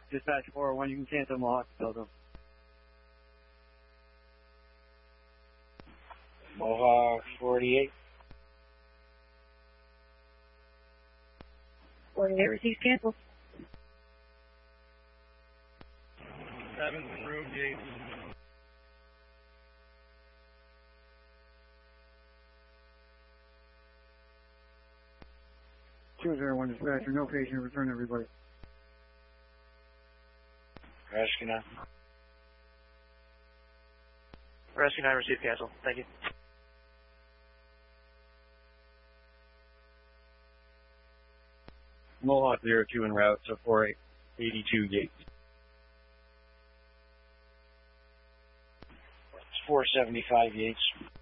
Dispatch 401, you can cancel Mohawk Delta. Mohawk 48. 48 receives cancel. 7th Road Gate. (201) dispatcher, no patient, return everybody. Rescue 9. Rescue 9, receive cancel. Thank you. Mohawk 02 en route to 482 Yates. It's 475 Yates.